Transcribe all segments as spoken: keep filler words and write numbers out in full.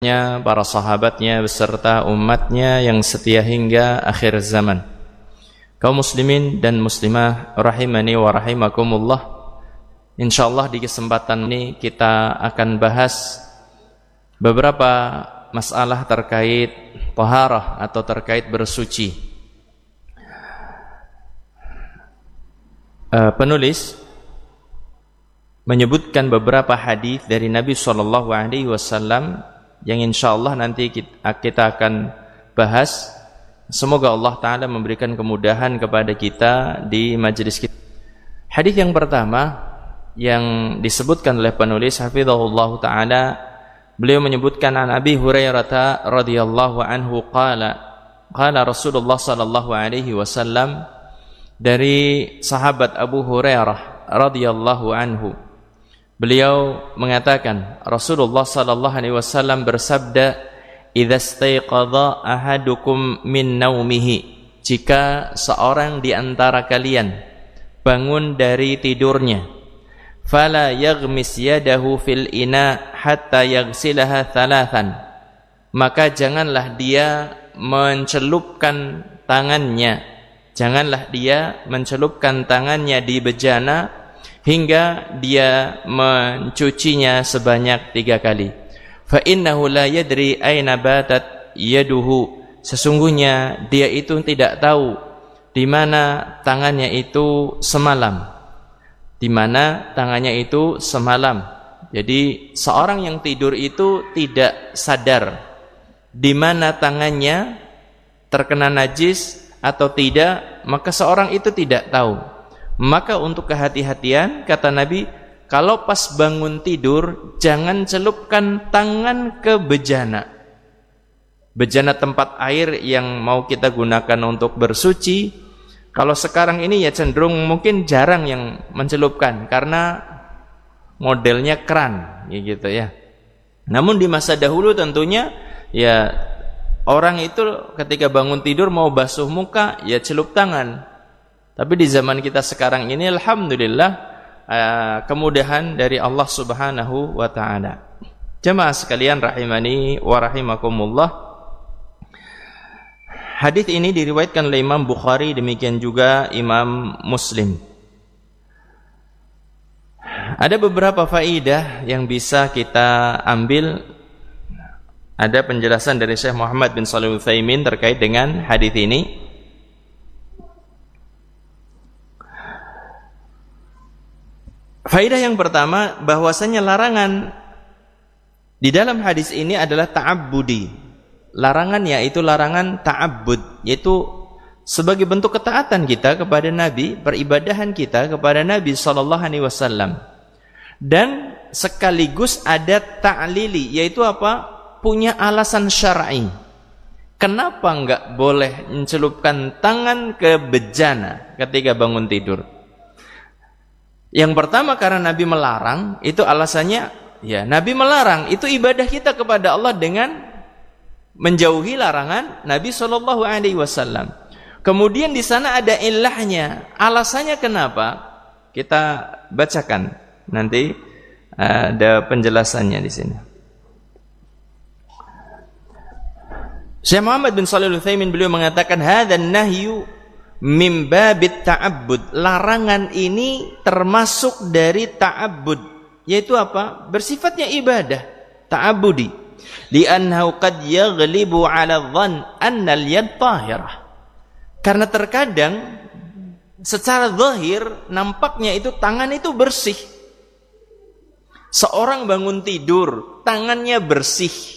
para sahabatnya beserta umatnya yang setia hingga akhir zaman. Kaum muslimin dan muslimah rahimani wa rahimakumullah, insyaallah di kesempatan ini kita akan bahas beberapa masalah terkait taharah atau terkait bersuci. uh, Penulis menyebutkan beberapa hadis dari Nabi shallallahu alaihi wasallam yang insyaallah nanti kita akan bahas. Semoga Allah Ta'ala memberikan kemudahan kepada kita di majelis kita. Hadis yang pertama yang disebutkan oleh penulis hafizahullah Ta'ala, beliau menyebutkan an Abi Hurairah radhiyallahu anhu qala qala Rasulullah sallallahu alaihi wasallam, dari sahabat Abu Hurairah radhiyallahu anhu, beliau mengatakan Rasulullah sallallahu alaihi wasallam bersabda, "Idza staiqadha ahadukum min naumihi," jika seorang di antara kalian bangun dari tidurnya, "fala yaghmis yadahu fil ina hatta yaghsilaha thalathan," maka janganlah dia mencelupkan tangannya, janganlah dia mencelupkan tangannya di bejana hingga dia mencucinya sebanyak tiga kali. Fa innahu la yadri aina batat yaduhu, sesungguhnya dia itu tidak tahu di mana tangannya itu semalam. Di mana tangannya itu semalam. Jadi seorang yang tidur itu tidak sadar di mana tangannya terkena najis atau tidak, maka seorang itu tidak tahu. Maka untuk kehati-hatian, kata Nabi, kalau pas bangun tidur jangan celupkan tangan ke bejana. Bejana tempat air yang mau kita gunakan untuk bersuci. Kalau sekarang ini ya cenderung mungkin jarang yang mencelupkan karena modelnya keran gitu ya. Namun di masa dahulu tentunya ya orang itu ketika bangun tidur mau basuh muka ya celup tangan. Tapi di zaman kita sekarang ini alhamdulillah uh, kemudahan dari Allah Subhanahu wa taala. Jemaah sekalian rahimani wa rahimakumullah, hadis ini diriwayatkan oleh Imam Bukhari, demikian juga Imam Muslim. Ada beberapa faedah yang bisa kita ambil. Ada penjelasan dari Syekh Muhammad bin Shalih Al-Utsaimin terkait dengan hadis ini. Faedah yang pertama, bahwasanya larangan di dalam hadis ini adalah ta'abbudi. Larangan yaitu larangan ta'abbud, yaitu sebagai bentuk ketaatan kita kepada Nabi, peribadahan kita kepada Nabi sallallahu alaihi wasallam. Dan sekaligus ada ta'lili, yaitu apa? Punya alasan syar'i. Kenapa enggak boleh mencelupkan tangan ke bejana ketika bangun tidur? Yang pertama karena Nabi melarang, itu alasannya ya Nabi melarang, itu ibadah kita kepada Allah dengan menjauhi larangan Nabi shallallahu alaihi wasallam. Kemudian di sana ada ilahnya, alasannya kenapa? Kita bacakan nanti, ada penjelasannya di sini. Syekh Muhammad bin Shalih Al-Utsaimin beliau mengatakan hadzan nahyu mim babit ta'abbud, larangan ini termasuk dari ta'abbud, yaitu apa? Bersifatnya ibadah, ta'abbudi. Li'annahu qad yaghlibu 'ala dhann anna al-yad tahirah. Karena terkadang secara zahir nampaknya itu tangan itu bersih. Seorang bangun tidur, tangannya bersih.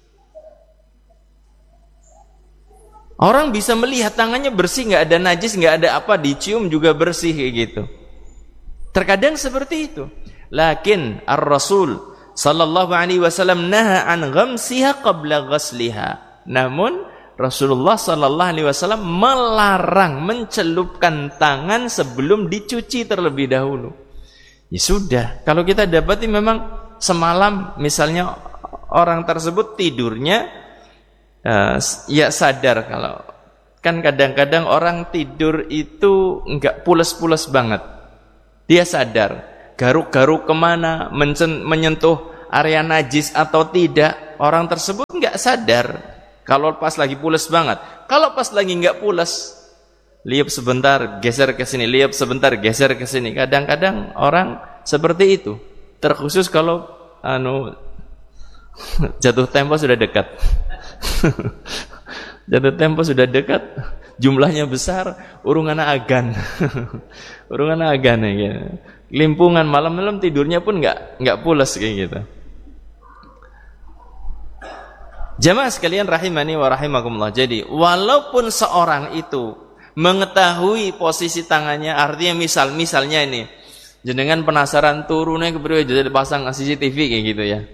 Orang bisa melihat tangannya bersih, nggak ada najis, nggak ada apa, dicium juga bersih kayak gitu. Terkadang seperti itu. Lakin ar-Rasul sallallahu alaihi wasallam naha an ghamsiha qabla ghasliha. Namun Rasulullah sallallahu alaihi wasallam melarang mencelupkan tangan sebelum dicuci terlebih dahulu. Ya sudah, kalau kita dapati memang semalam misalnya orang tersebut tidurnya Uh, ya sadar, kalau kan kadang-kadang orang tidur itu enggak pules-pules banget, dia sadar garuk-garuk kemana, menyentuh area najis atau tidak, orang tersebut nggak sadar kalau pas lagi pules banget. Kalau pas lagi nggak pules, liup sebentar, geser ke sini, liup sebentar, geser ke sini. Kadang-kadang orang seperti itu. Terkhusus kalau anu jatuh tempo sudah dekat. Jatuh tempo sudah dekat, jumlahnya besar, urungan agan. Urungan agan ya gitu. Limpungan malam-malam tidurnya pun nggak nggak pules kayak gitu. Jamaah sekalian rahimani wa rahimakumullah. Jadi walaupun seorang itu mengetahui posisi tangannya, artinya misal misalnya ini jenengan penasaran turunnya kepriwe jadi pasang C C T V kayak gitu ya.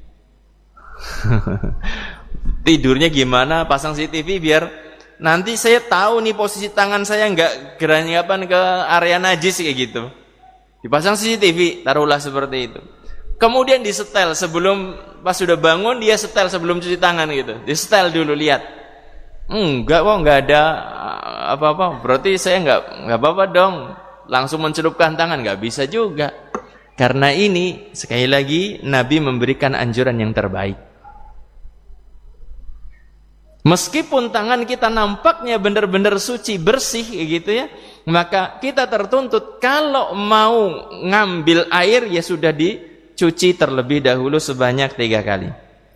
Tidurnya gimana, pasang C C T V biar nanti saya tahu nih posisi tangan saya nggak geranyapan ke area najis kayak gitu. Dipasang C C T V, taruhlah seperti itu. Kemudian disetel sebelum pas sudah bangun dia setel sebelum cuci tangan gitu. Disetel dulu lihat. Enggak kok nggak ada apa-apa. Berarti saya nggak nggak apa-apa dong. Langsung mencelupkan tangan nggak bisa juga. Karena ini sekali lagi Nabi memberikan anjuran yang terbaik. Meskipun tangan kita nampaknya benar-benar suci, bersih gitu ya, maka kita tertuntut kalau mau ngambil air ya sudah dicuci terlebih dahulu sebanyak tiga kali.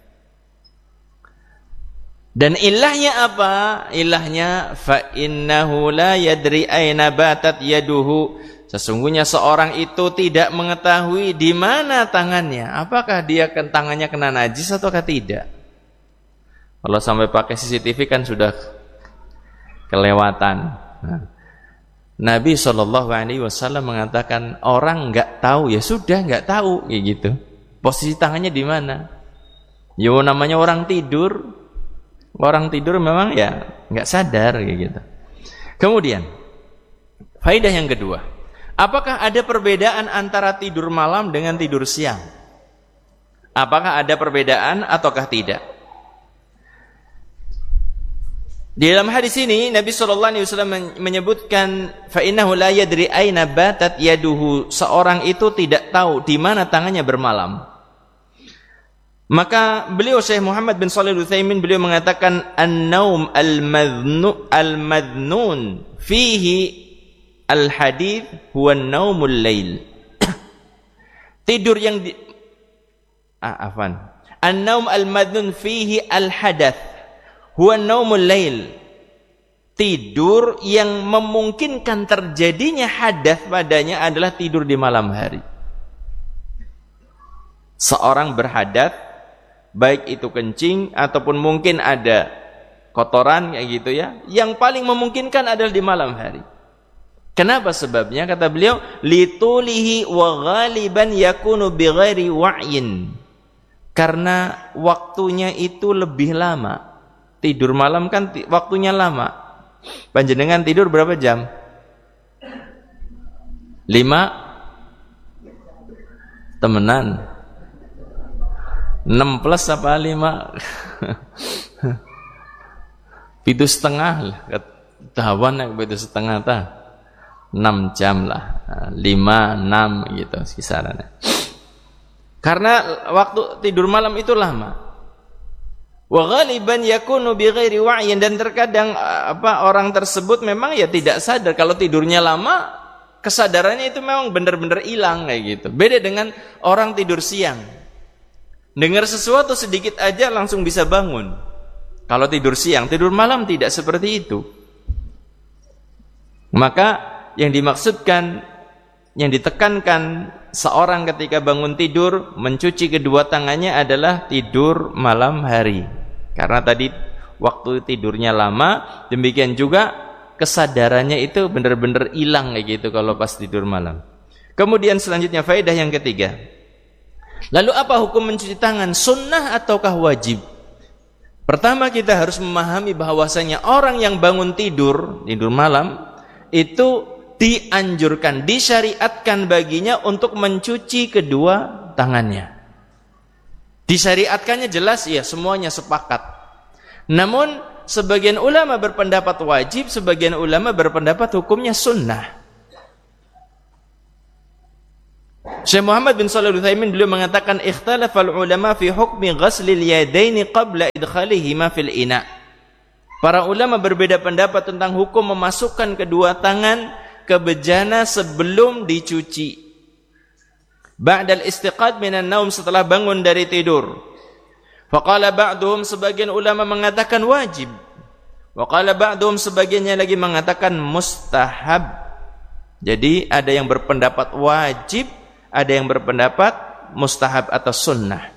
Dan ilahnya apa? Ilahnya fa innahu la yadri aina batat yaduhu. Sesungguhnya seorang itu tidak mengetahui di mana tangannya. Apakah dia tangannya kena najis ataukah tidak? Kalau sampai pakai C C T V kan sudah kelewatan. Nah, Nabi shallallahu alaihi wasallam mengatakan orang nggak tahu ya sudah nggak tahu kayak gitu. Posisi tangannya di mana? Yo namanya orang tidur, orang tidur memang ya nggak sadar kayak gitu. Kemudian faedah yang kedua, apakah ada perbedaan antara tidur malam dengan tidur siang? Apakah ada perbedaan ataukah tidak? Di dalam hadis ini Nabi shallallahu alaihi wasallam menyebutkan fa innahu la yadri aina batat yaduhu, seorang itu tidak tahu di mana tangannya bermalam. Maka beliau Syekh Muhammad bin Shalih Al-Utsaimin beliau mengatakan an-naum al-madhnu al-madhnun fihi al-hadits huwa an-naumul lail. Tidur yang di ah, afan. An-naum al-madhnun fihi al-hadath huwa naumul lail. Tidur yang memungkinkan terjadinya hadas padanya adalah tidur di malam hari. Seorang berhadas, baik itu kencing ataupun mungkin ada kotoran kayak gitu ya, yang paling memungkinkan adalah di malam hari. Kenapa sebabnya? Kata beliau, litulihi wa ghaliban yakunu bighairi wa'yin. Karena waktunya itu lebih lama. Tidur malam kan waktunya lama. Panjenengan tidur berapa jam? Lima? Temenan? Enam plus apa lima? Pitu setengah lah. Ketahuan yang pitu setengah ta. Enam jam lah. Lima, enam gitu kisarannya. Karena waktu tidur malam itu lama. Wa ghaliban yakunu bighairi wa'yin, dan terkadang apa orang tersebut memang ya tidak sadar kalau tidurnya lama, kesadarannya itu memang benar-benar hilang kayak gitu. Beda dengan orang tidur siang. Dengar sesuatu sedikit aja langsung bisa bangun. Kalau tidur siang, tidur malam tidak seperti itu. Maka yang dimaksudkan, yang ditekankan seorang ketika bangun tidur mencuci kedua tangannya adalah tidur malam hari. Karena tadi waktu tidurnya lama, demikian juga kesadarannya itu benar-benar hilang kayak gitu kalau pas tidur malam. Kemudian selanjutnya faedah yang ketiga. Lalu apa hukum mencuci tangan? Sunnah ataukah wajib? Pertama kita harus memahami bahwasanya orang yang bangun tidur, tidur malam itu dianjurkan, disyariatkan baginya untuk mencuci kedua tangannya. Disyariatkannya jelas ya, semuanya sepakat. Namun sebagian ulama berpendapat wajib, sebagian ulama berpendapat hukumnya sunnah. Syekh Muhammad bin Shalih Al-Utsaimin beliau mengatakan ikhtalafal ulama fi hukmi ghaslil yadaini qabla idkhalihima fil ina. Para ulama berbeda pendapat tentang hukum memasukkan kedua tangan ke bejana sebelum dicuci. Ba'dal istiqad minan naum, setelah bangun dari tidur. Faqala ba'duhum, sebagian ulama mengatakan wajib. Wa qala ba'duhum, sebagiannya lagi mengatakan mustahab. Jadi ada yang berpendapat wajib, ada yang berpendapat mustahab atau sunnah.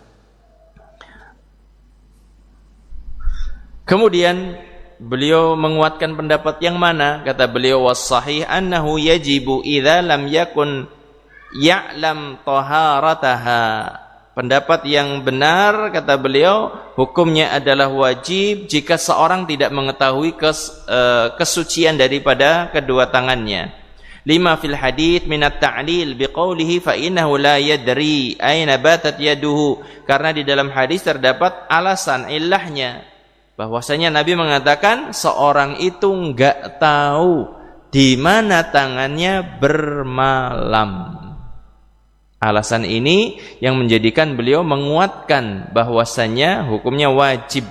Kemudian beliau menguatkan pendapat yang mana? Kata beliau, was-sahih annahu yajibu idza lam yakun ya'lam taharataha. Pendapat yang benar, kata beliau, hukumnya adalah wajib jika seorang tidak mengetahui kes, uh, kesucian daripada kedua tangannya. Lima fil hadits minat ta'lil biqaulihi fa innahu la yadri aina batat yaduhu, karena di dalam hadis terdapat alasan ilahnya bahwasanya Nabi mengatakan seorang itu enggak tahu di mana tangannya bermalam. Alasan ini yang menjadikan beliau menguatkan bahwasanya hukumnya wajib.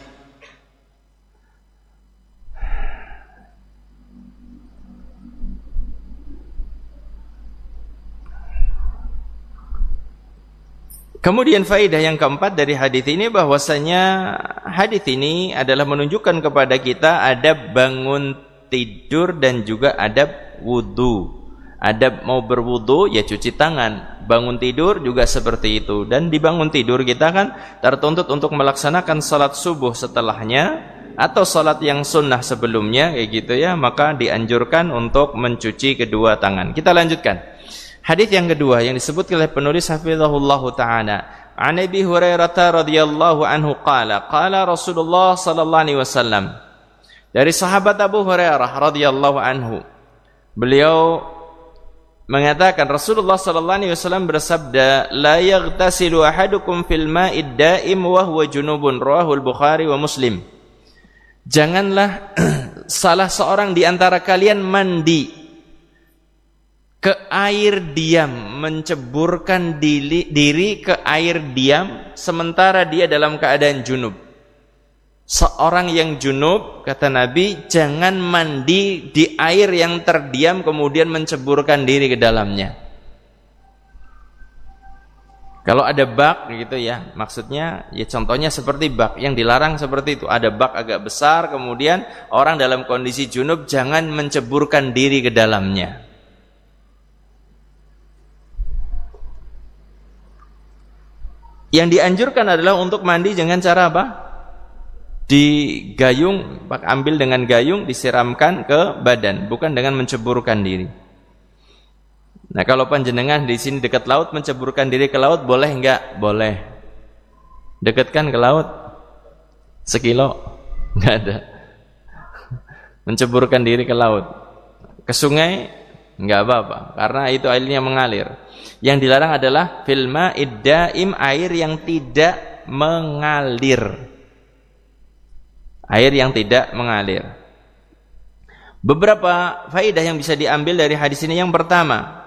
Kemudian faedah yang keempat dari hadis ini bahwasanya hadis ini adalah menunjukkan kepada kita adab bangun tidur dan juga adab wudu. Adab mau berwudu ya cuci tangan, bangun tidur juga seperti itu. Dan di bangun tidur kita kan tertuntut untuk melaksanakan salat subuh setelahnya atau salat yang sunnah sebelumnya kayak gitu ya, maka dianjurkan untuk mencuci kedua tangan. Kita lanjutkan. Hadis yang kedua yang disebut oleh penulis hafizahullahu taala, an Abi Hurairah radhiyallahu anhu qala qala Rasulullah sallallahu alaihi wasallam. Dari sahabat Abu Hurairah radhiyallahu anhu, beliau mengatakan Rasulullah sallallahu alaihi wasallam bersabda, la yaghtasilu ahadukum fil ma'id da'im wa huwa junubun, rawahul Bukhari wa Muslim. Janganlah salah seorang di antara kalian mandi ke air diam, menceburkan diri, diri ke air diam sementara dia dalam keadaan junub. Seorang yang junub, kata Nabi, jangan mandi di air yang terdiam kemudian menceburkan diri ke dalamnya. Kalau ada bak gitu ya, maksudnya ya contohnya seperti bak yang dilarang seperti itu. Ada bak agak besar, kemudian orang dalam kondisi junub jangan menceburkan diri ke dalamnya. Yang dianjurkan adalah untuk mandi dengan cara apa? Digayung, ambil dengan gayung, disiramkan ke badan, bukan dengan menceburkan diri. Nah, kalau panjenengan di sini dekat laut, menceburkan diri ke laut, boleh enggak? Boleh. Dekatkan ke laut sekilo, enggak ada. Menceburkan diri ke laut, ke sungai, enggak apa-apa, karena itu airnya mengalir. Yang dilarang adalah fil ma'id da'im, air yang tidak mengalir. Air yang tidak mengalir. Beberapa faedah yang bisa diambil dari hadis ini. Yang pertama,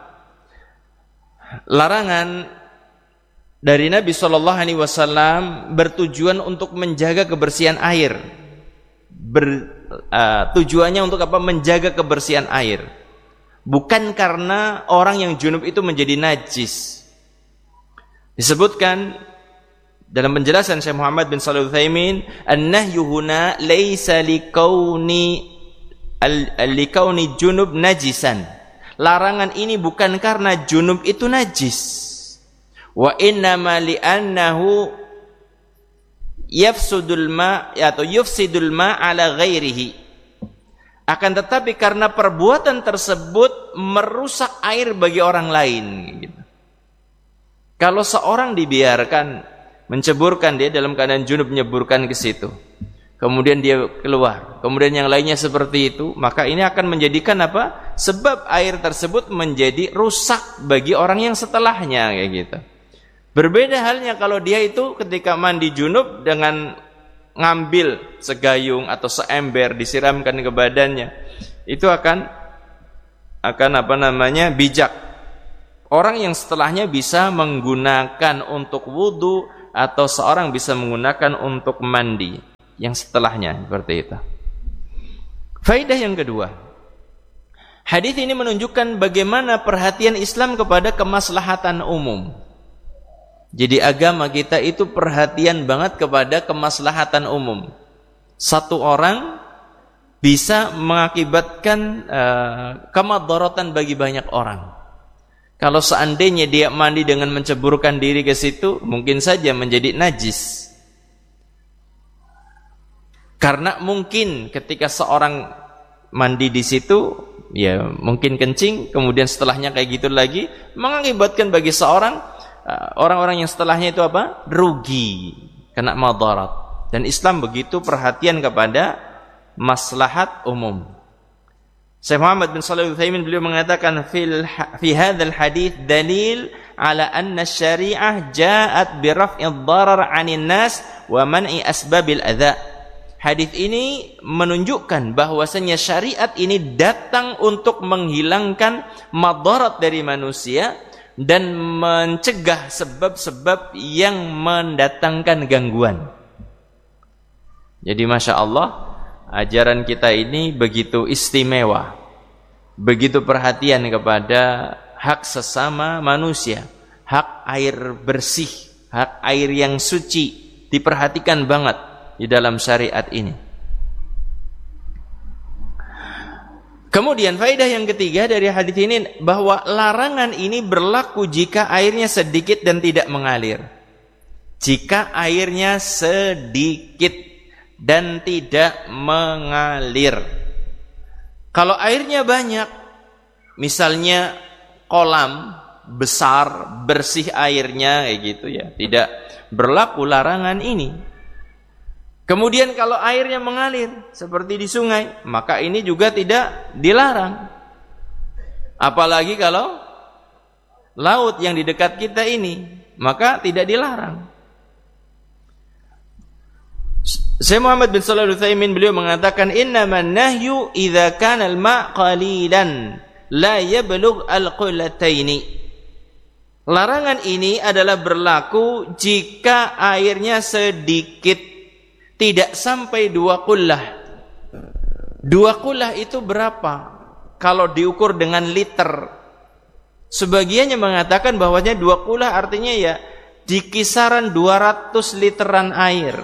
larangan dari Nabi shallallahu alaihi wasallam bertujuan untuk menjaga kebersihan air. Ber, uh, tujuannya untuk apa? Menjaga kebersihan air. Bukan karena orang yang junub itu menjadi najis. Disebutkan dalam penjelasan Syekh Muhammad bin Shalih Al-Utsaimin, an-nahyu huna laisa likauni al-likauni junub najisan. Larangan ini bukan karena junub itu najis. Wa innama li'annahu yafsudul ma atau yufsidul ma ala ghairihi. Akan tetapi karena perbuatan tersebut merusak air bagi orang lain gitu. Kalau seorang dibiarkan menceburkan, dia dalam keadaan junub menyeburkan ke situ, kemudian dia keluar, kemudian yang lainnya seperti itu, maka ini akan menjadikan apa? Sebab air tersebut menjadi rusak bagi orang yang setelahnya kayak gitu. Berbeda halnya kalau dia itu ketika mandi junub dengan ngambil segayung atau seember disiramkan ke badannya, itu akan akan apa namanya bijak, orang yang setelahnya bisa menggunakan untuk wudu atau seorang bisa menggunakan untuk mandi yang setelahnya, seperti itu. Faedah yang kedua, hadis ini menunjukkan bagaimana perhatian Islam kepada kemaslahatan umum. Jadi agama kita itu perhatian banget kepada kemaslahatan umum. Satu orang bisa mengakibatkan uh, kemadharatan bagi banyak orang. Kalau seandainya dia mandi dengan menceburkan diri ke situ, mungkin saja menjadi najis. Karena mungkin ketika seorang mandi di situ, ya mungkin kencing, kemudian setelahnya kayak gitu lagi, mengakibatkan bagi seorang, orang-orang yang setelahnya itu apa? Rugi, kena madarat. Dan Islam begitu perhatian kepada maslahat umum. Syekh Muhammad bin Shalih Al-Utsaimin beliau mengatakan fil fi hadzal hadits dalil ala anna syariah ja'at bi raf'id darar 'anil nas wa man'i asbabil adza. Hadis ini menunjukkan bahwasanya syariat ini datang untuk menghilangkan madarat dari manusia dan mencegah sebab-sebab yang mendatangkan gangguan. Jadi Masya Allah, ajaran kita ini begitu istimewa, begitu perhatian kepada hak sesama manusia, hak air bersih, hak air yang suci, diperhatikan banget di dalam syariat ini. Kemudian faedah yang ketiga dari hadis ini, bahwa larangan ini berlaku jika airnya sedikit dan tidak mengalir. Jika airnya sedikit dan tidak mengalir. Kalau airnya banyak, misalnya kolam besar, bersih airnya kayak gitu ya, tidak berlaku larangan ini. Kemudian kalau airnya mengalir seperti di sungai, maka ini juga tidak dilarang. Apalagi kalau laut yang di dekat kita ini, maka tidak dilarang. Syekh Muhammad bin Shalih Al-Utsaimin beliau mengatakan innaman nahyu idza kana al-ma' qalilan la yablugh al-qullataini. Larangan ini adalah berlaku jika airnya sedikit, tidak sampai dua qullah. Dua qullah itu berapa? Kalau diukur dengan liter, sebagiannya mengatakan bahwasanya dua qullah artinya ya di kisaran dua ratus literan air.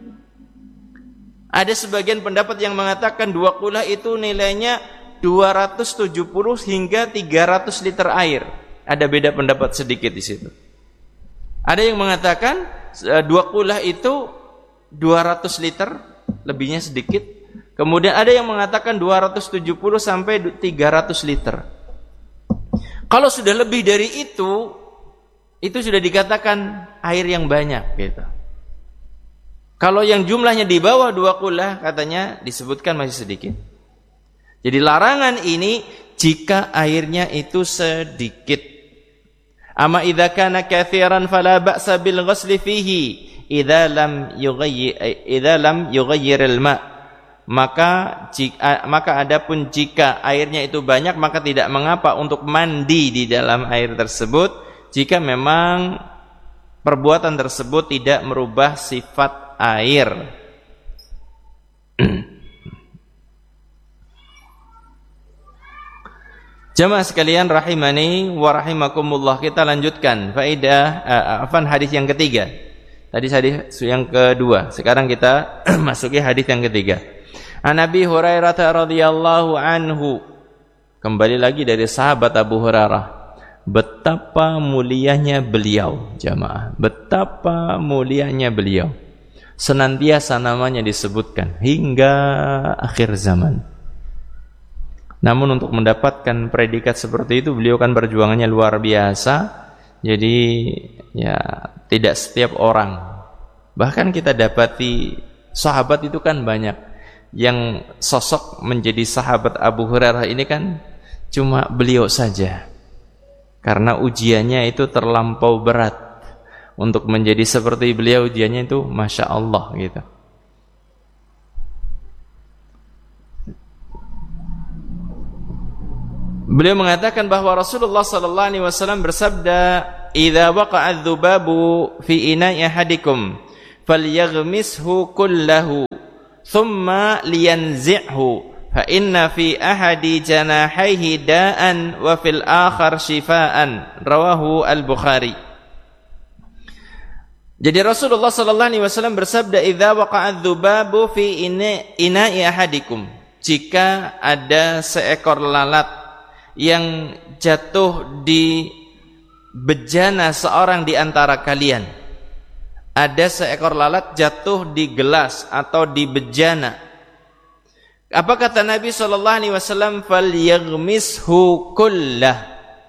Ada sebagian pendapat yang mengatakan dua qullah itu nilainya dua ratus tujuh puluh hingga tiga ratus liter air. Ada beda pendapat sedikit di situ. Ada yang mengatakan dua qullah itu dua ratus liter, lebihnya sedikit. Kemudian ada yang mengatakan dua ratus tujuh puluh sampai tiga ratus liter. Kalau sudah lebih dari itu, itu sudah dikatakan air yang banyak gitu. Kalau yang jumlahnya di bawah dua qullah, katanya disebutkan masih sedikit. Jadi larangan ini jika airnya itu sedikit. Amma idza kana katsiran fala ba'sa bil ghusli fihi idza lam yughayyir idza lam yughayyir al ma'. Maka jika maka adapun jika airnya itu banyak, maka tidak mengapa untuk mandi di dalam air tersebut jika memang perbuatan tersebut tidak merubah sifat air. Jamaah sekalian rahimani wa rahimakumullah, kita lanjutkan faedah uh, afan hadis yang ketiga. Tadi hadis yang kedua, sekarang kita masuki hadis yang ketiga. An Abi Hurairah radhiyallahu anhu, kembali lagi dari sahabat Abu Hurairah. Betapa mulianya beliau, jamaah. Betapa mulianya beliau. Senantiasa namanya disebutkan hingga akhir zaman. Namun untuk mendapatkan predikat seperti itu, beliau kan perjuangannya luar biasa. Jadi ya tidak setiap orang. Bahkan kita dapati sahabat itu kan banyak. Yang sosok menjadi sahabat Abu Hurairah ini kan cuma beliau saja. Karena ujiannya itu terlampau berat. Untuk menjadi seperti beliau ujiannya itu Masya Allah gitu. Beliau mengatakan bahwa Rasulullah sallallahu alaihi wasallam bersabda, "Idza waqa'a adz-dzubabu fi ina'i ahadikum falyaghmishu kullahu, thumma liyanzi'hu, fa inna fi ahadi janahaihi da'an wa fil akhar shifaan." Rawahu Al-Bukhari. Jadi Rasulullah sallallahu alaihi wasallam bersabda, "Idza waqa'a adz-dzubabu fi ina'i ahadikum." Jika ada seekor lalat yang jatuh di bejana seorang di antara kalian, ada seekor lalat jatuh di gelas atau di bejana, apa kata Nabi sallallahu alaihi wasallam? "Falyaghmishu kullah."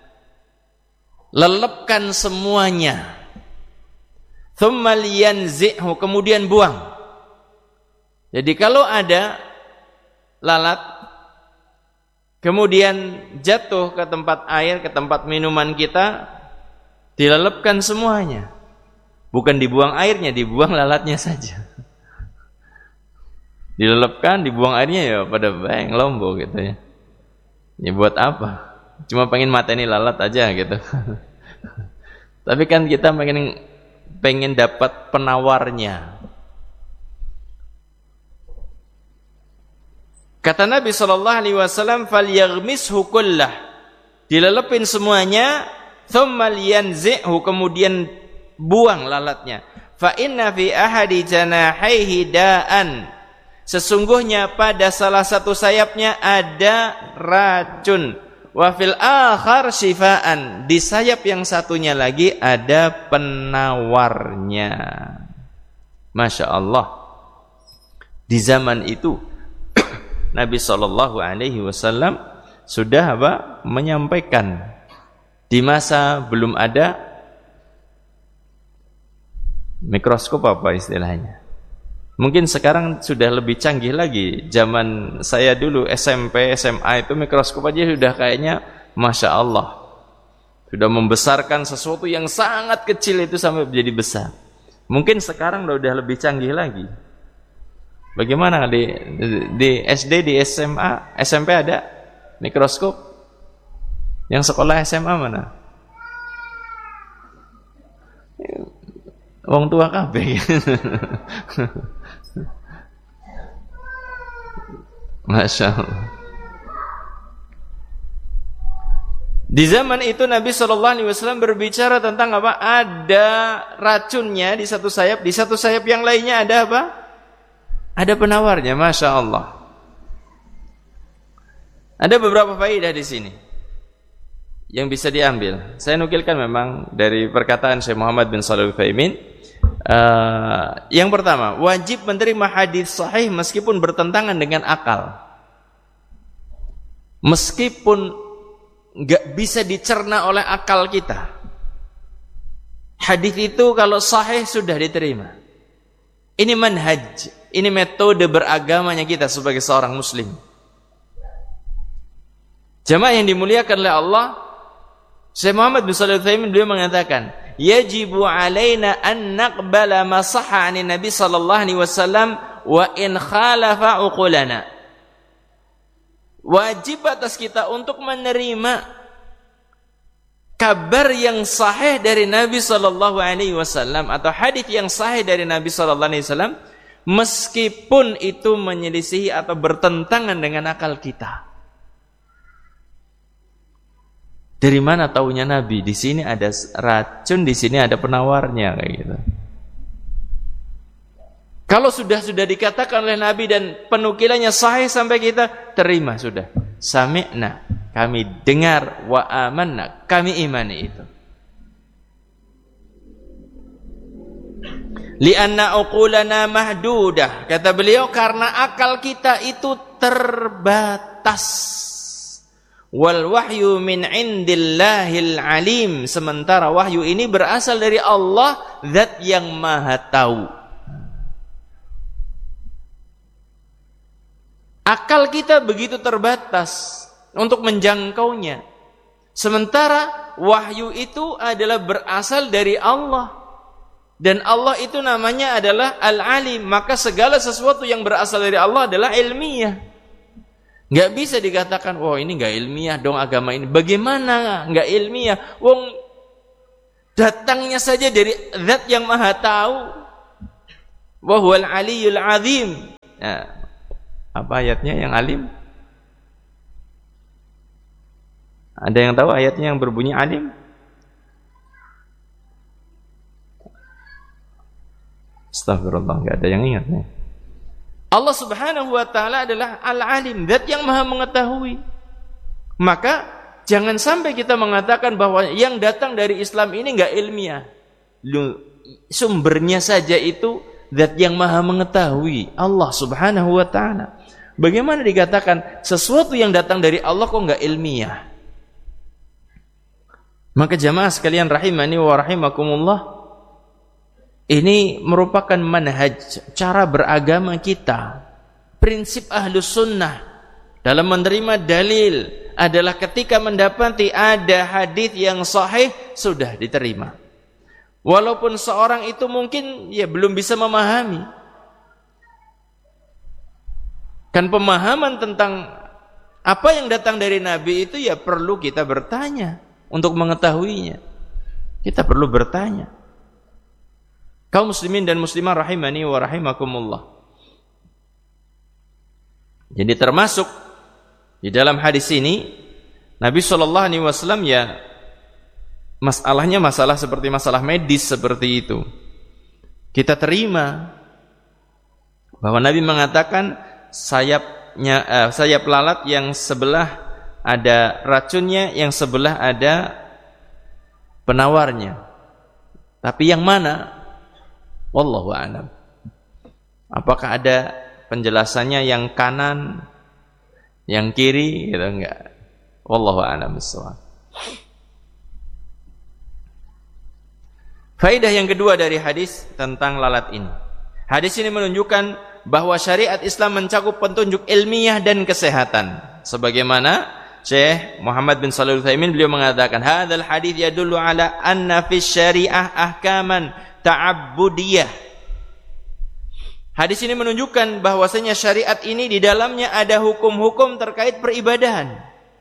Lelepkan semuanya. "Tsumma liyanzi'hu," kemudian buang. Jadi kalau ada lalat kemudian jatuh ke tempat air, ke tempat minuman kita, dilelepkan semuanya. Bukan dibuang airnya, dibuang lalatnya saja. Dilelepkan, dibuang airnya, ya pada bang lombo gitu ya. Ya buat apa? Cuma pengen mateni lalat aja gitu. Tapi kan kita pengen pengen dapat penawarnya. Kata Nabi sallallahu alaihi wasallam, "Falyaghmishu kullah." Dilelepin semuanya, "Tsumma liyanzi'hu," kemudian buang lalatnya. "Fa inna fi ahadi janahaihi da'an." Sesungguhnya pada salah satu sayapnya ada racun. "Wa fil akhar shifaan." Di sayap yang satunya lagi ada penawarnya. Masya Allah. Di zaman itu Nabi sallallahu alaihi wasallam sudah apa? Menyampaikan. Di masa belum ada mikroskop, apa istilahnya. Mungkin sekarang sudah lebih canggih lagi. Zaman saya dulu S M P, S M A itu mikroskop aja sudah kayaknya Masya Allah. Sudah membesarkan sesuatu yang sangat kecil itu sampai menjadi besar. Mungkin sekarang sudah lebih canggih lagi. Bagaimana di, di S D, di S M A, S M P ada mikroskop? Yang sekolah S M A mana? Wong tua kabeh. Masya Allah. Di zaman itu Nabi shallallahu alaihi wasallam berbicara tentang apa? Ada racunnya di satu sayap, di satu sayap yang lainnya ada apa? Ada penawarnya. Masya Allah. Ada beberapa faedah di sini yang bisa diambil. Saya nukilkan memang dari perkataan Syekh Muhammad bin Shalih Al-Utsaimin. Uh, yang pertama, wajib menerima hadis sahih meskipun bertentangan dengan akal. Meskipun nggak bisa dicerna oleh akal kita, hadis itu kalau sahih sudah diterima. Ini manhaj, ini metode beragamanya kita sebagai seorang muslim. Jamaah yang dimuliakan oleh Allah, Syekh Muhammad bin Shalih Al-Utsaimin beliau mengatakan, yajibu alaina an naqbala ma sahha 'ani Nabi sallallahu alaihi wasallam wa in khalafa uqulana. Wajib atas kita untuk menerima kabar yang sahih dari Nabi sallallahu alaihi wasallam atau hadis yang sahih dari Nabi sallallahu alaihi wasallam meskipun itu menyelisihi atau bertentangan dengan akal kita. Dari mana taunya Nabi? Di sini ada racun, di sini ada penawarnya, kayak gitu. Kalau sudah sudah dikatakan oleh Nabi dan penukilannya sahih sampai kita terima sudah. Sami'na, kami dengar, wa amanna, kami imani itu. Li'anna uqulana mahdudah, kata beliau, karena akal kita itu terbatas. Wal wahyu min indillahil alim, sementara wahyu ini berasal dari Allah, zat yang maha tahu. Akal kita begitu terbatas untuk menjangkaunya, sementara wahyu itu adalah berasal dari Allah, dan Allah itu namanya adalah al-alim, maka segala sesuatu yang berasal dari Allah adalah ilmiah. Nggak bisa dikatakan, wah ini nggak ilmiah dong agama ini. Bagaimana nggak ilmiah? Wong datangnya saja dari Zat yang Maha Tahu. Wa huwal Aliyyul Azim. Nah, apa ayatnya yang alim? Ada yang tahu ayatnya yang berbunyi alim? Astagfirullah, nggak ada yang ingat nih. Allah Subhanahu wa taala adalah Al-Alim, Zat yang Maha mengetahui. Maka jangan sampai kita mengatakan bahwa yang datang dari Islam ini enggak ilmiah. Sumbernya saja itu Zat yang Maha mengetahui, Allah Subhanahu wa taala. Bagaimana dikatakan sesuatu yang datang dari Allah kok enggak ilmiah? Maka jamaah sekalian rahimani wa rahimakumullah, ini merupakan manhaj, cara beragama kita. Prinsip Ahlus Sunnah dalam menerima dalil adalah ketika mendapati ada hadis yang sahih, sudah diterima. Walaupun seorang itu mungkin ya belum bisa memahami. Kan pemahaman tentang apa yang datang dari Nabi itu ya perlu kita bertanya untuk mengetahuinya. Kita perlu bertanya. Kaum muslimin dan muslimah rahimani wa rahimakumullah. Jadi termasuk di dalam hadis ini Nabi shallallahu alaihi wasallam ya masalahnya masalah seperti masalah medis seperti itu. Kita terima bahwa Nabi mengatakan sayapnya eh, sayap lalat yang sebelah ada racunnya, yang sebelah ada penawarnya. Tapi yang mana? Wallahu a'lam. Apakah ada penjelasannya yang kanan, yang kiri, gitu enggak? Wallahu a'lam bissawab. Faedah yang kedua dari hadis tentang lalat ini. Hadis ini menunjukkan bahwa syariat Islam mencakup petunjuk ilmiah dan kesehatan. Sebagaimana Syekh Muhammad bin Shalih Al-Utsaimin beliau mengatakan, "Hadzal hadits yadullu ala anna fi syariah ahkaman ta'abbudiyah." Hadis ini menunjukkan bahwasanya syariat ini di dalamnya ada hukum-hukum terkait peribadahan.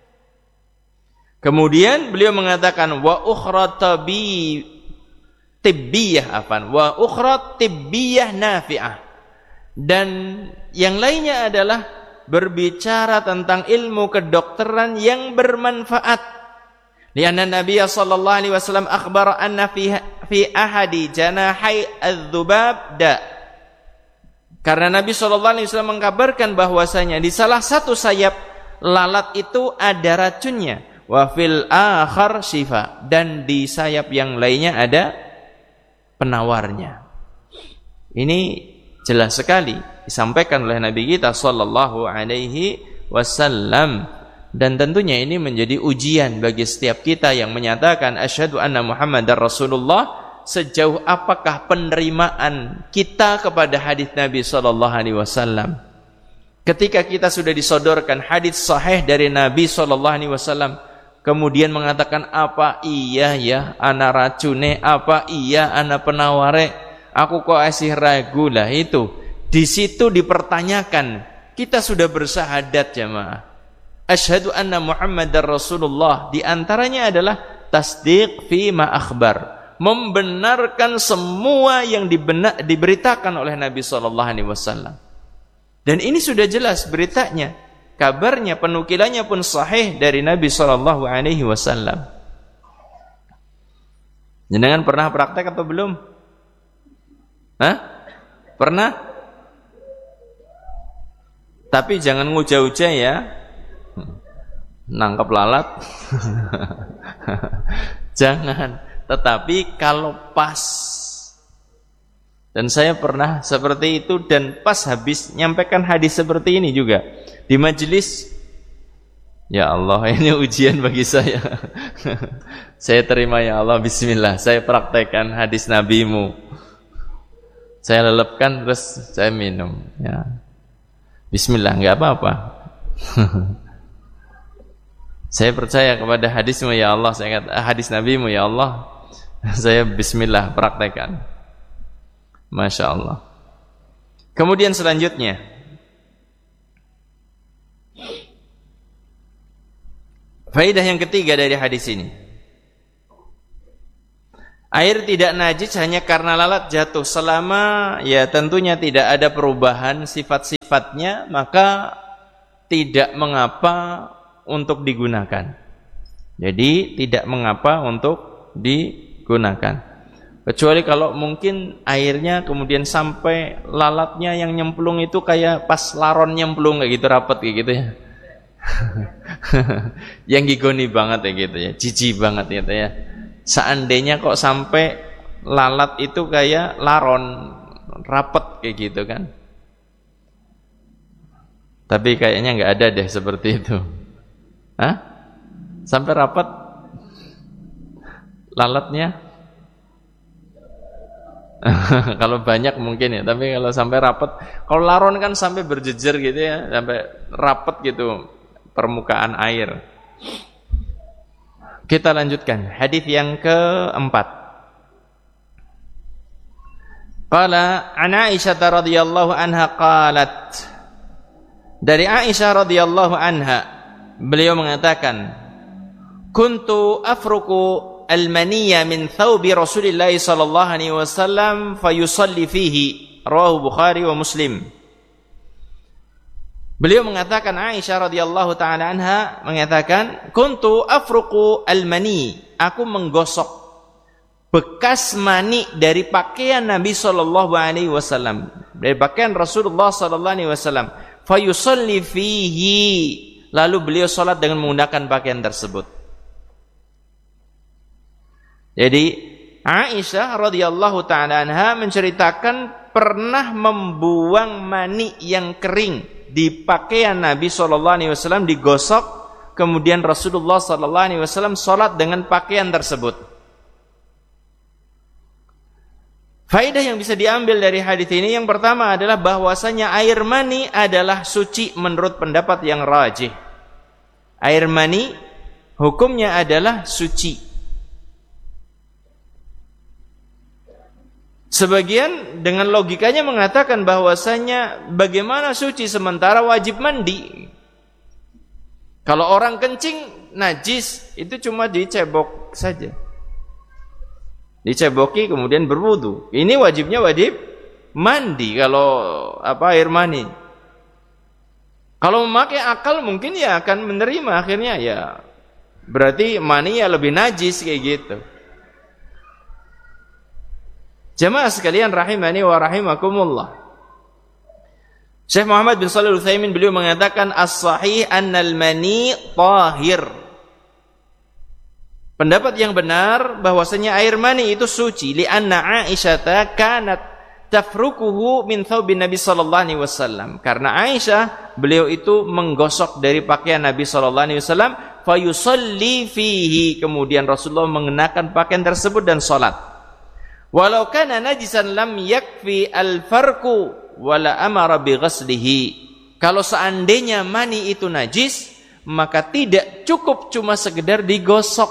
Kemudian beliau mengatakan wa ukhra tabi tibbiyah afan wa ukhra tibbiyah nafi'ah. Dan yang lainnya adalah berbicara tentang ilmu kedokteran yang bermanfaat. Lianna Nabi sallallahu alaihi wasallam akhbara anna fi fi ahadi janahai adz-dzubab da. Karena Nabi sallallahu alaihi wasallam mengkabarkan bahwasanya di salah satu sayap lalat itu ada racunnya, wa fil akhar syifa, dan di sayap yang lainnya ada penawarnya. Ini jelas sekali disampaikan oleh Nabi kita sallallahu alaihi wasallam, dan tentunya ini menjadi ujian bagi setiap kita yang menyatakan asyhadu anna Muhammadar Rasulullah. Sejauh apakah penerimaan kita kepada hadis Nabi sallallahu alaihi wasallam? Ketika kita sudah disodorkan hadis sahih dari Nabi sallallahu alaihi wasallam, kemudian mengatakan apa iya ya ana racune, apa iya ana penaware, aku kok asih ragu lah, itu di situ dipertanyakan. Kita sudah bersyahadat jamaah, asyhadu anna Muhammadar Rasulullah, di antaranya adalah tasdiq fi ma akhbar, membenarkan semua yang dibenar, diberitakan oleh Nabi sallallahu alaihi wasallam. Dan ini sudah jelas beritanya, kabarnya, penukilannya pun sahih dari Nabi sallallahu alaihi wasallam. Jenengan pernah praktek atau belum? Hah? Pernah? Tapi jangan nguja-uja ya. Nangkep lalat. Jangan. Tetapi kalau pas, dan saya pernah seperti itu, dan pas habis nyampaikan hadis seperti ini juga di majelis, ya Allah, ini ujian bagi saya. Saya terima ya Allah, bismillah, saya praktekkan hadis nabimu, saya lelepkan terus saya minum ya. Bismillah, nggak apa-apa. Saya percaya kepada hadismu ya Allah, saya kata hadis nabimu ya Allah, saya bismillah praktekkan. Masya Allah. Kemudian selanjutnya Faedah yang ketiga dari hadis ini, air tidak najis hanya karena lalat jatuh, selama ya tentunya tidak ada perubahan sifat-sifatnya, maka tidak mengapa untuk digunakan. Jadi tidak mengapa untuk digunakan. Kecuali kalau mungkin airnya kemudian sampai lalatnya yang nyemplung itu kayak pas laron nyemplung kayak gitu, rapet kayak gitu ya. Yang gigoni banget ya gitu ya, jijik banget gitu ya. Seandainya kok sampai lalat itu kayak laron rapet kayak gitu kan. Tapi kayaknya nggak ada deh seperti itu. Hah? Sampai rapet lalatnya? Kalau banyak mungkin ya, tapi kalau sampai rapet, kalau laron kan sampai berjejer gitu ya, sampai rapet gitu permukaan air. Kita lanjutkan hadis yang keempat. Qala an Aisyah radhiyallahu anha qalat, dari Aisyah radhiyallahu anha beliau mengatakan, kuntu afruku al-maniyya min thawbi Rasulillah sallallahu alaihi wasallam fayusalli fihi, rawahu Bukhari wa Muslim. Beliau mengatakan, Aisyah radhiyallahu taala anha mengatakan, kuntu afruqu al-mani, aku menggosok bekas mani dari pakaian Nabi sallallahu alaihi wasallam, dari pakaian Rasulullah sallallahu alaihi wasallam, fayusalli fihi, lalu beliau salat dengan menggunakan pakaian tersebut. Jadi Aisyah radhiyallahu taala anha menceritakan pernah membuang mani yang kering di pakaian Nabi sallallahu alaihi wasallam, digosok, kemudian Rasulullah sallallahu alaihi wasallam salat dengan pakaian tersebut. Faedah yang bisa diambil dari hadis ini yang pertama adalah bahwasanya air mani adalah suci menurut pendapat yang rajih. Air mani hukumnya adalah suci. Sebagian dengan logikanya mengatakan bahwasanya bagaimana suci sementara wajib mandi. Kalau orang kencing najis itu cuma dicebok saja, diceboki kemudian berwudu. Ini wajibnya wajib mandi kalau apa air mani. Kalau memakai akal mungkin ya akan menerima akhirnya ya, berarti mani ya lebih najis kayak gitu. Jamaah sekalian rahimani wa rahimakumullah. Syekh Muhammad bin Shalih Al-Utsaimin beliau mengatakan as-sahih annal mani tahir. Pendapat yang benar bahwasanya air mani itu suci, li'anna Aisyah kanat tafrukuhu min thawbin Nabi sallallahu alaihi wasallam. Karena Aisyah beliau itu menggosok dari pakaian Nabi sallallahu alaihi wasallam, fayusalli fihi, kemudian Rasulullah mengenakan pakaian tersebut dan salat. Walau kana najisan lam yakfi al-farqu wala amara bi ghaslihi. Kalau seandainya mani itu najis, maka tidak cukup cuma sekedar digosok.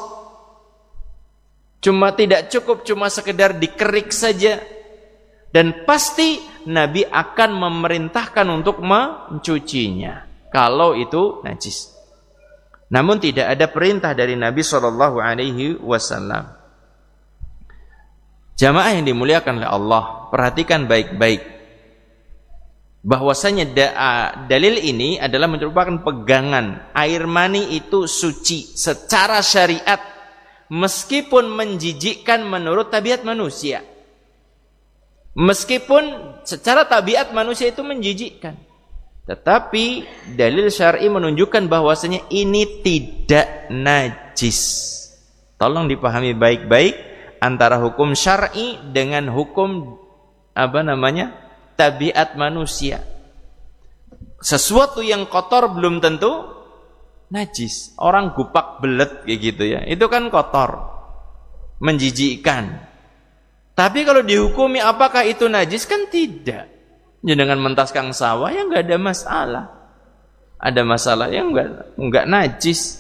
Cuma tidak cukup cuma sekedar dikerik saja. Dan pasti Nabi akan memerintahkan untuk mencucinya kalau itu najis. Namun tidak ada perintah dari Nabi shallallahu alaihi wasallam. Jamaah yang dimuliakan oleh Allah, perhatikan baik-baik bahwasanya da dalil ini adalah merupakan pegangan air mani itu suci secara syariat, meskipun menjijikkan menurut tabiat manusia. Meskipun secara tabiat manusia itu menjijikkan, tetapi dalil syar'i menunjukkan bahwasanya ini tidak najis. Tolong dipahami baik-baik antara hukum syar'i dengan hukum apa namanya tabiat manusia. Sesuatu yang kotor belum tentu najis. Orang gupak belet kayak gitu ya, itu kan kotor, menjijikkan. Tapi kalau dihukumi apakah itu najis, kan tidak. Ya dengan mentaskan sawah ya nggak ada masalah. Ada masalah ya nggak nggak najis.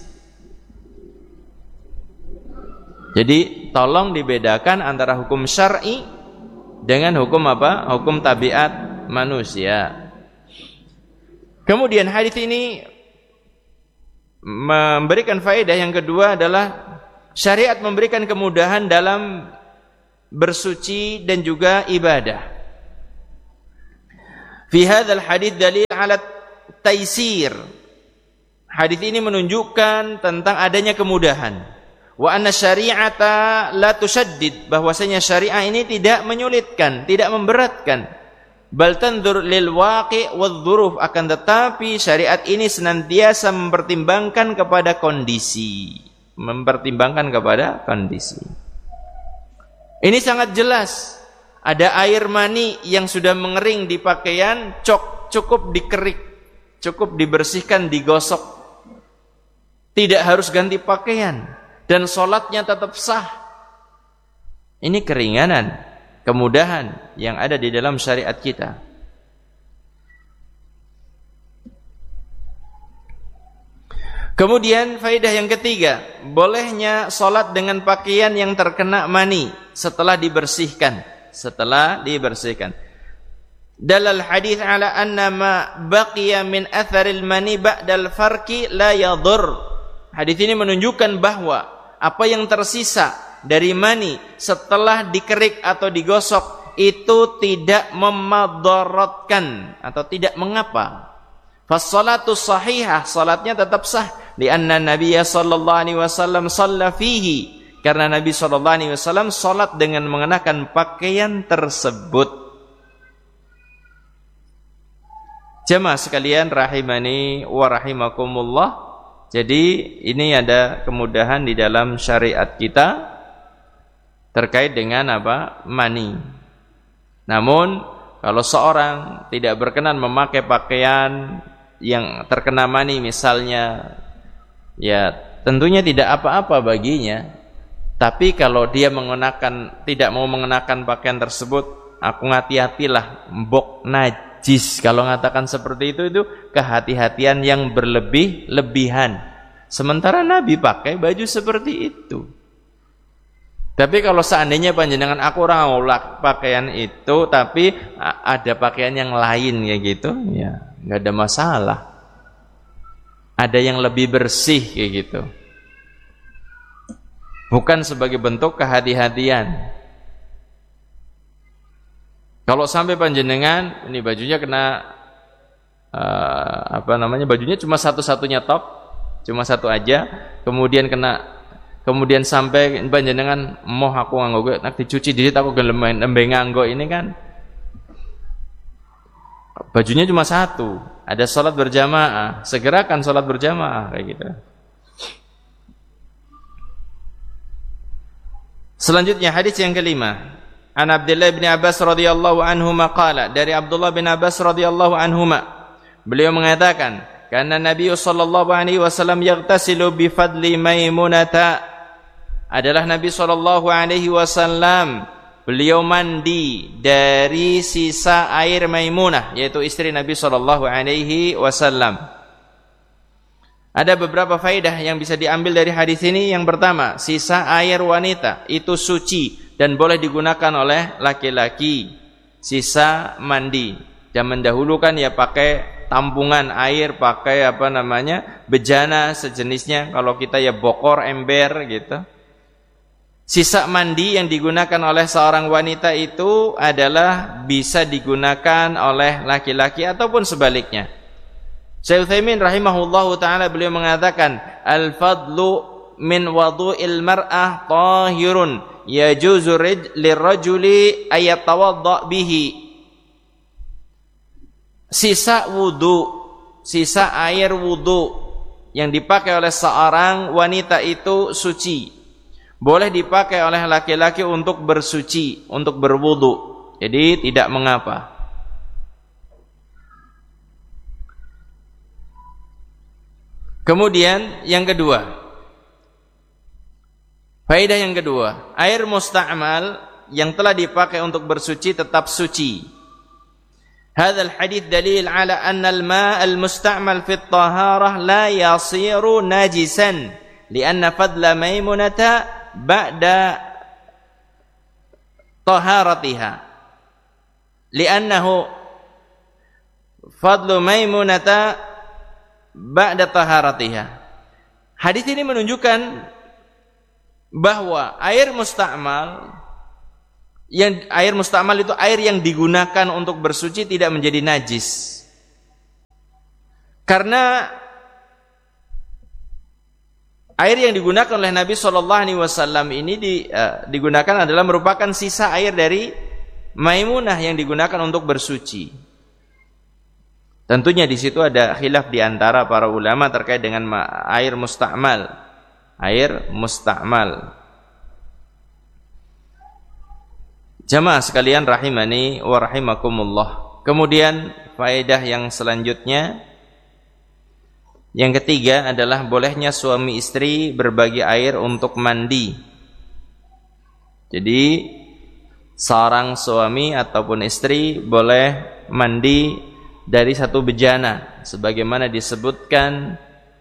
Jadi tolong dibedakan antara hukum syar'i dengan hukum apa? Hukum tabiat manusia. Kemudian hadis ini memberikan faedah yang kedua adalah syariat memberikan kemudahan dalam bersuci dan juga ibadah. Fi hadzal hadits dalil ala taysir. Hadis ini menunjukkan tentang adanya kemudahan. Wa anna syari'ata la tushaddid, bahwasanya syariah ini tidak menyulitkan, tidak memberatkan. Bal tanzur lil waqi' wadh-dhuruf, akan tetapi syariat ini senantiasa mempertimbangkan kepada kondisi, mempertimbangkan kepada kondisi. Ini sangat jelas. Ada air mani yang sudah mengering di pakaian, cok, cukup dikerik, cukup dibersihkan, digosok. Tidak harus ganti pakaian dan sholatnya tetap sah. Ini keringanan, kemudahan yang ada di dalam syariat kita. Kemudian faedah yang ketiga, bolehnya sholat dengan pakaian yang terkena mani setelah dibersihkan, setelah dibersihkan. Dalal hadis ala anna ma baqiya min atharil mani ba'dal farqi la yadur. Hadis ini menunjukkan bahwa apa yang tersisa dari mani setelah dikerik atau digosok itu tidak memadaratkan atau tidak mengapa. Fas-salatu sahihah, salatnya tetap sah. Lianna Nabiya sallallahu alaihi wasallam shalla fihi, karena Nabi sallallahu alaihi wasallam salat dengan mengenakan pakaian tersebut. Jemaah sekalian rahimani wa rahimakumullah. Jadi ini ada kemudahan di dalam syariat kita terkait dengan apa? Mani. Namun kalau seorang tidak berkenan memakai pakaian yang terkena mani misalnya, ya tentunya tidak apa-apa baginya. Tapi kalau dia mengenakan, tidak mau mengenakan pakaian tersebut, aku hati-hatilah, mbok najis. Kalau mengatakan seperti itu, itu kehati-hatian yang berlebih-lebihan. Sementara Nabi pakai baju seperti itu. Tapi kalau seandainya panjenengan aku orang ulak pakaian itu, tapi ada pakaian yang lain kayak gitu, ya nggak ada masalah. Ada yang lebih bersih kayak gitu. Bukan sebagai bentuk kehati-hatian. Kalau sampai panjenengan ini bajunya kena uh, apa namanya, bajunya cuma satu-satunya top, cuma satu aja, kemudian kena, kemudian sampai panjenengan moh aku nganggo nak dicuci diri aku gelem nembe nganggo, ini kan bajunya cuma satu, ada sholat berjamaah, segerakan sholat berjamaah kayak gitu. Selanjutnya hadis yang kelima. An Abdullah bin Abbas radhiyallahu anhuma qala, dari Abdullah bin Abbas radhiyallahu anhuma, beliau mengatakan, karena Nabi sallallahu alaihi wasallam yaghtasilu bi fadli Maimunata, adalah Nabi sallallahu alaihi wasallam beliau mandi dari sisa air Maimunah, yaitu istri Nabi sallallahu alaihi wasallam. Ada beberapa faedah yang bisa diambil dari hadis ini. Yang pertama, sisa air wanita itu suci dan boleh digunakan oleh laki-laki. Sisa mandi. Zaman dahulu kan ya pakai tampungan air, pakai apa namanya, bejana sejenisnya. Kalau kita ya bokor, ember gitu. Sisa mandi yang digunakan oleh seorang wanita itu adalah bisa digunakan oleh laki-laki ataupun sebaliknya. Syekh Utsaimin rahimahullahu taala beliau mengatakan, al-fadlu min wudu'il mar'ah tahirun yajuzu lirrajuli ayatawadda bihi. Sisa wudu, sisa air wudu yang dipakai oleh seorang wanita itu suci, boleh dipakai oleh laki-laki untuk bersuci, untuk berwudu. Jadi tidak mengapa. Kemudian yang kedua, faedah yang kedua, air musta'mal yang telah dipakai untuk bersuci tetap suci. Hadzal hadits dalil ala anna al-ma' al-musta'mal fi at-taharah la yasiru najisan lianna fadla Maimunata ba'da taharatiha. Liannahu fadlu Maimunata ba'da taharatiha. Hadis ini menunjukkan bahwa air musta'mal, yang air musta'mal itu air yang digunakan untuk bersuci tidak menjadi najis. Karena air yang digunakan oleh Nabi shallallahu alaihi wasallam ini di, uh, digunakan adalah merupakan sisa air dari Maimunah yang digunakan untuk bersuci. Tentunya di situ ada khilaf di antara para ulama terkait dengan air musta'mal. Air musta'mal. Jamaah sekalian rahimani wa rahimakumullah. Kemudian faedah yang selanjutnya, yang ketiga adalah bolehnya suami istri berbagi air untuk mandi. Jadi seorang suami ataupun istri boleh mandi dari satu bejana, sebagaimana disebutkan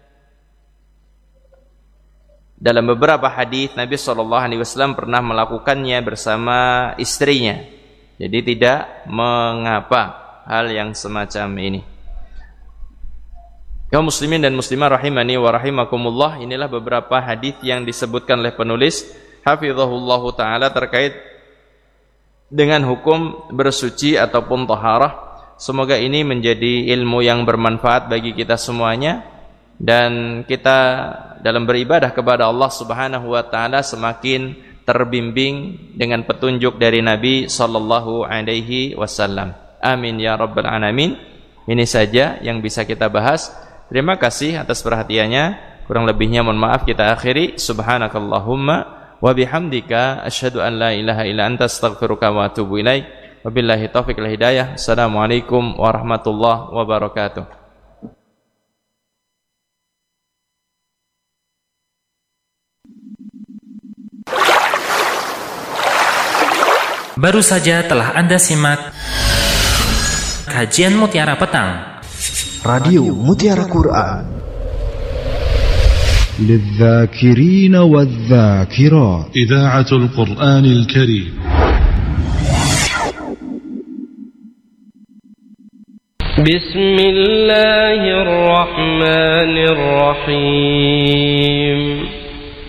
dalam beberapa hadis Nabi shallallahu alaihi wasallam pernah melakukannya bersama istrinya. Jadi tidak mengapa hal yang semacam ini. Kaum muslimin dan muslimah rahimani wa rahimakumullah, inilah beberapa hadis yang disebutkan oleh penulis hafizahullahu taala terkait dengan hukum bersuci ataupun taharah. Semoga ini menjadi ilmu yang bermanfaat bagi kita semuanya, dan kita dalam beribadah kepada Allah Subhanahu wa taala semakin terbimbing dengan petunjuk dari Nabi sallallahu alaihi wasallam. Amin ya rabbal alamin. Ini saja yang bisa kita bahas. Terima kasih atas perhatiannya. Kurang lebihnya mohon maaf, kita akhiri. Subhanakallahumma wa bihamdika asyhadu an la ilaha illa anta astaghfiruka wa atubu ilaik. Wabillahi taufiq wal hidayah. Assalamualaikum warahmatullahi wabarakatuh. Baru saja telah Anda simak kajian Mutiara Petang, Radio Mutiara Quran, للذاكرين والذاكرات، إذاعة القرآن الكريم. بسم الله الرحمن الرحيم